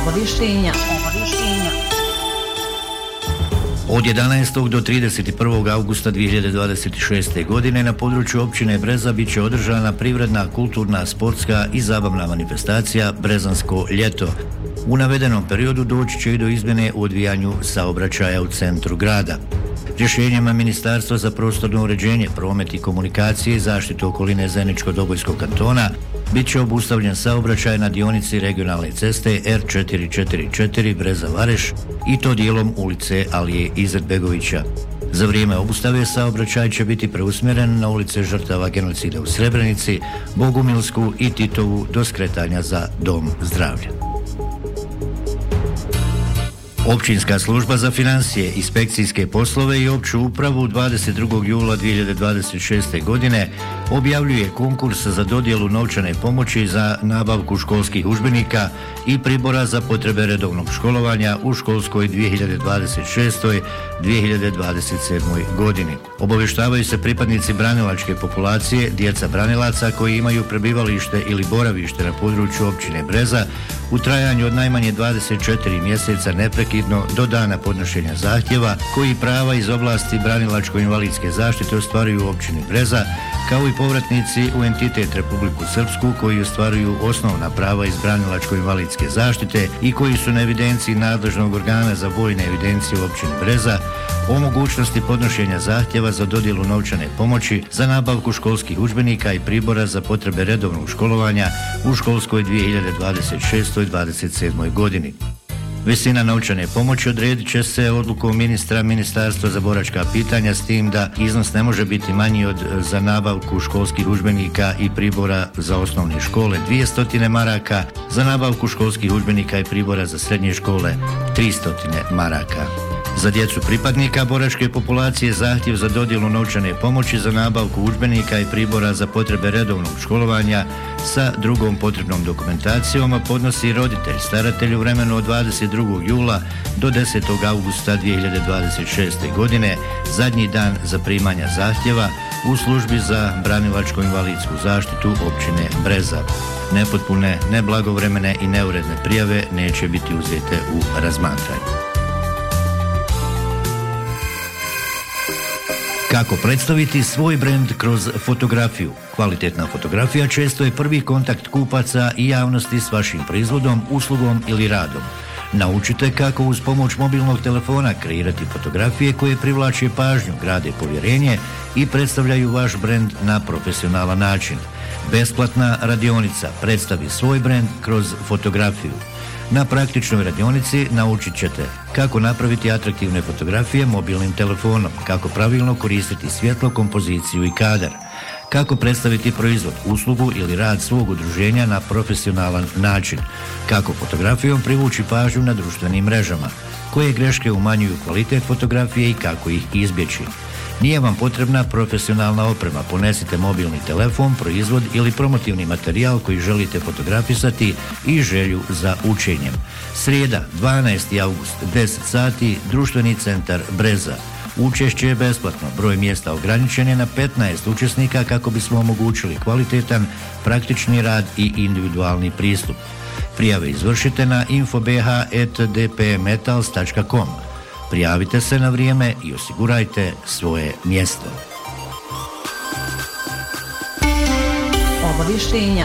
Obavještenja. Od 11. do 31. augusta 2026. godine na području općine Breza bit će održana privredna, kulturna, sportska i zabavna manifestacija Brezansko ljeto. U navedenom periodu doći će i do izmjene u odvijanju saobraćaja u centru grada. Rješenjima Ministarstva za prostorno uređenje, promet i komunikacije i zaštitu okoline Zeničko-Dobojskog kantona bit će obustavljen saobraćaj na dionici regionalne ceste R444 Breza-Vareš i to dijelom ulice Alije Izetbegovića. Za vrijeme obustave saobraćaj će biti preusmjeren na ulice žrtava genocida u Srebrenici, Bogumilsku i Titovu do skretanja za Dom zdravlja. Općinska služba za financije, inspekcijske poslove i opću upravu 22. jula 2026. godine objavljuje konkurs za dodjelu novčane pomoći za nabavku školskih udžbenika i pribora za potrebe redovnog školovanja u školskoj 2026. 2027. godini. Obavještavaju se pripadnici branilačke populacije, djeca branilaca koji imaju prebivalište ili boravište na području općine Breza u trajanju od najmanje 24 mjeseca neprekidno do dana podnošenja zahtjeva, koji prava iz oblasti branilačko-invalidske zaštite ostvaruju u općini Breza, kao i povratnici u entitet Republiku Srpsku koji ostvaruju osnovna prava iz branilačko-invalidske zaštite i koji su na evidenciji nadležnog organa za vojne evidencije u općini Breza, o mogućnosti podnošenja zahtjeva za dodjelu novčane pomoći za nabavku školskih udžbenika i pribora za potrebe redovnog školovanja u školskoj 2026-2027. godini. Visina novčane pomoći odredit će se odlukom Ministarstva za boračka pitanja, s tim da iznos ne može biti manji od za nabavku školskih udžbenika i pribora za osnovne škole 200 maraka, za nabavku školskih udžbenika i pribora za srednje škole 300 maraka. Za djecu pripadnika boračke populacije zahtjev za dodjelu novčane pomoći za nabavku udžbenika i pribora za potrebe redovnog školovanja sa drugom potrebnom dokumentacijom podnosi roditelj staratelj u vremenu od 22. jula do 10. augusta 2026. godine, zadnji dan za primanja zahtjeva u službi za branilačko-invalidsku zaštitu općine Breza. Nepotpune, neblagovremene i neuredne prijave neće biti uzete u razmatranje. Kako predstaviti svoj brend kroz fotografiju? Kvalitetna fotografija često je prvi kontakt kupaca i javnosti s vašim proizvodom, uslugom ili radom. Naučite kako uz pomoć mobilnog telefona kreirati fotografije koje privlače pažnju, grade povjerenje i predstavljaju vaš brend na profesionalan način. Besplatna radionica Predstavi svoj brend kroz fotografiju. Na praktičnoj radionici naučit ćete kako napraviti atraktivne fotografije mobilnim telefonom, kako pravilno koristiti svjetlo, kompoziciju i kadar, kako predstaviti proizvod, uslugu ili rad svog udruženja na profesionalan način, kako fotografijom privući pažnju na društvenim mrežama, koje greške umanjuju kvalitet fotografije i kako ih izbjeći. Nije vam potrebna profesionalna oprema, ponesite mobilni telefon, proizvod ili promotivni materijal koji želite fotografisati i želju za učenjem. Srijeda, 12. august, 10 sati, društveni centar Breza. Učešće je besplatno, broj mjesta ograničen je na 15 učesnika kako bismo omogućili kvalitetan, praktični rad i individualni pristup. Prijave izvršite na infobh@dpmetals.com. Prijavite se na vrijeme i osigurajte svoje mjesto. Obavještenja.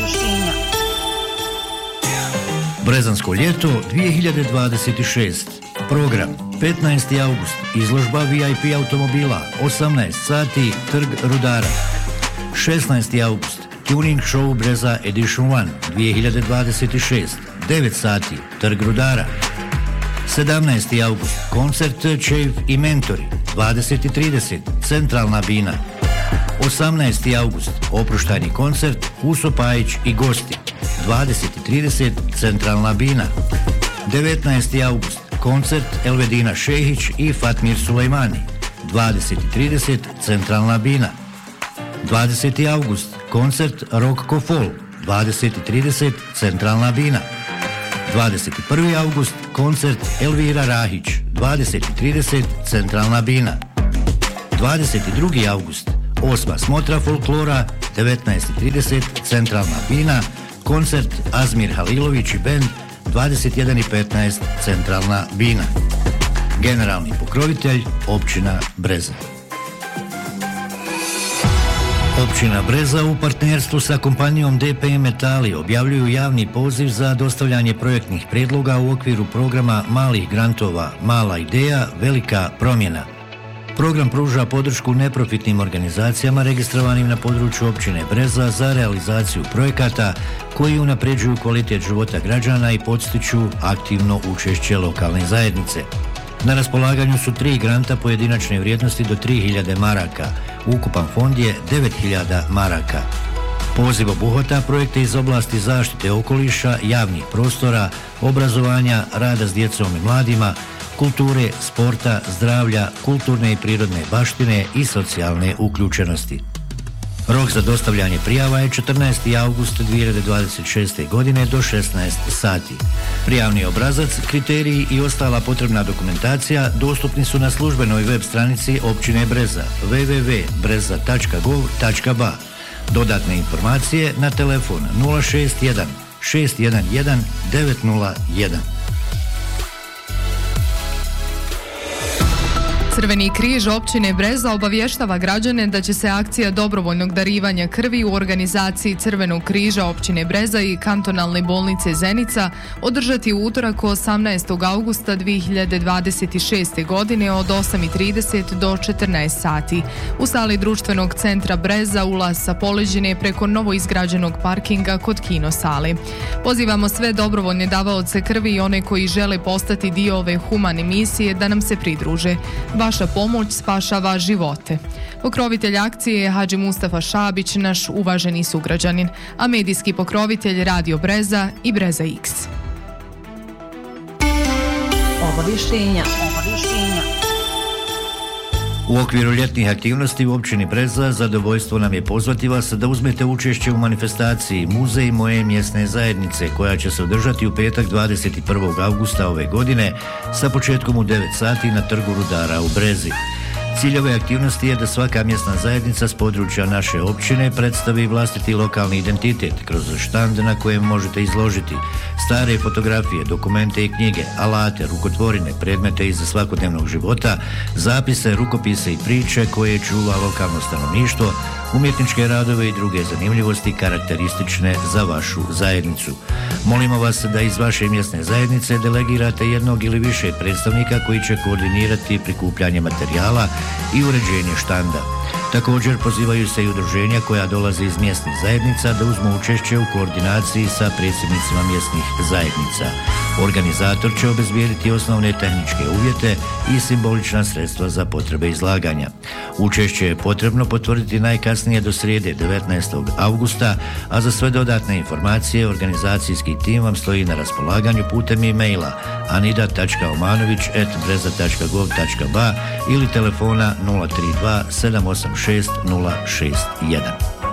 Brezansko ljeto 2026. Program 15. august, izložba VIP automobila, 18 sati, Trg Rudara. 16. august, Tuning Show Breza Edition 1 2026, 9 sati, Trg Rudara. 17. august, koncert Čev i Mentori, 20:30, Centralna Bina. 18. august, oproštajni koncert Huso Pajić i gosti, 20:30, Centralna Bina. 19. august, koncert Elvedina Šehić i Fatmir Sulejmani, 20:30, Centralna Bina. 20. august, koncert Rock Kofol, 20:30, Centralna Bina. 21. august, koncert Elvira Rahić, 20:30, Centralna Bina. 22. august, 8. smotra folklora, 19:30, Centralna Bina, koncert Azmir Halilović i bend 21,15 Centralna Bina. Generalni pokrovitelj općina Breza. Općina Breza u partnerstvu sa kompanijom DPM Metali objavljuju javni poziv za dostavljanje projektnih prijedloga u okviru programa malih grantova Mala ideja, velika promjena. Program pruža podršku neprofitnim organizacijama registrovanim na području općine Breza za realizaciju projekata koji unapređuju kvalitet života građana i podstiču aktivno učešće lokalne zajednice. Na raspolaganju su 3 granta pojedinačne vrijednosti do 3.000 maraka. Ukupan fond je 9.000 maraka. Poziv obuhvata projekte iz oblasti zaštite okoliša, javnih prostora, obrazovanja, rada s djecom i mladima, kulture, sporta, zdravlja, kulturne i prirodne baštine i socijalne uključenosti. Rok za dostavljanje prijava je 14. august 2026. godine do 16 sati. Prijavni obrazac, kriteriji i ostala potrebna dokumentacija dostupni su na službenoj web stranici općine Breza www.breza.gov.ba. Dodatne informacije na telefon 061 611 901. Crveni križ općine Breza obavještava građane da će se akcija dobrovoljnog darivanja krvi u organizaciji Crvenog križa općine Breza i kantonalne bolnice Zenica održati u utorak 18. augusta 2026. godine od 8:30 do 14 sati u sali društvenog centra Breza, ulaz sa Poleđine preko novoizgrađenog parkinga kod kino sale. Pozivamo sve dobrovoljne davaoce krvi i one koji žele postati dio ove humane misije da nam se pridruže. Vaša pomoć spašava živote. Pokrovitelj akcije je Hadži Mustafa Šabić, naš uvaženi sugrađanin, a medijski pokrovitelj Radio Breza i Breza X. Obavještenja. U okviru ljetnih aktivnosti u općini Breza zadovoljstvo nam je pozvati vas da uzmete učešće u manifestaciji Muzej moje mjesne zajednice koja će se održati u petak 21. augusta ove godine sa početkom u 9 sati na Trgu Rudara u Brezi. Cilj ove aktivnosti je da svaka mjesna zajednica s područja naše općine predstavi vlastiti lokalni identitet kroz štand na kojem možete izložiti stare fotografije, dokumente i knjige, alate, rukotvorine, predmete iz svakodnevnog života, zapise, rukopise i priče koje čuva lokalno stanovništvo, umjetničke radove i druge zanimljivosti karakteristične za vašu zajednicu. Molimo vas da iz vaše mjesne zajednice delegirate jednog ili više predstavnika koji će koordinirati prikupljanje materijala i uređenje štanda. Također pozivaju se i udruženja koja dolaze iz mjesnih zajednica da uzmu učešće u koordinaciji sa predsjednicima mjesnih zajednica. Organizator će obezbijediti osnovne tehničke uvjete i simbolična sredstva za potrebe izlaganja. Učešće je potrebno potvrditi najkasnije do srijede 19. augusta, a za sve dodatne informacije organizacijski tim vam stoji na raspolaganju putem e-maila anida.omanović@breza.gov.ba ili telefona 032 786 061.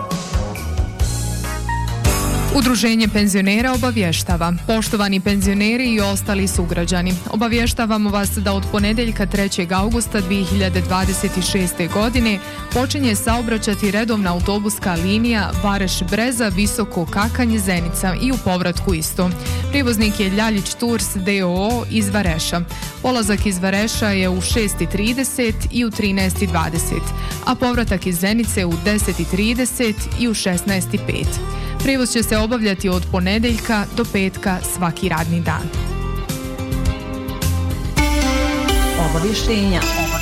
Udruženje penzionera obavještava. Poštovani penzioneri i ostali sugrađani, obavještavamo vas da od ponedjeljka 3. augusta 2026. godine počinje saobraćati redovna autobuska linija Vareš-Breza, Visoko Kakanj, Zenica i u povratku isto. Prijevoznik je Ljaljić Tours d.o.o. iz Vareša. Polazak iz Vareša je u 6:30 i u 13:20, a povratak iz Zenice u 10:30 i u 16:05. Prijevoz će se obavljati od ponedjeljka do petka svaki radni dan. Obavještenja.